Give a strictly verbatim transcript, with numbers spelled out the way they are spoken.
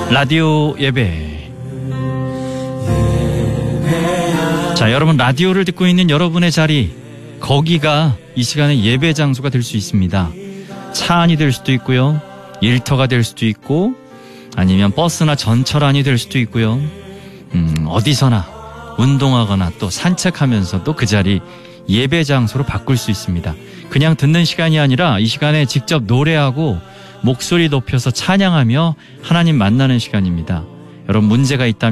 라디오 예배. 자, 여러분 라디오를 듣고 있는 여러분의 자리, 거기가 이 시간에 예배 장소가 될 수 있습니다. 차 안이 될 수도 있고요, 일터가 될 수도 있고, 아니면 버스나 전철 안이 될 수도 있고요. 음, 어디서나 운동하거나 또 산책하면서 또 그 자리 예배 장소로 바꿀 수 있습니다. 그냥 듣는 시간이 아니라 이 시간에 직접 노래하고 목소리 높여서 찬양하며 하나님 만나는 시간입니다. 여러분 문제가 있다면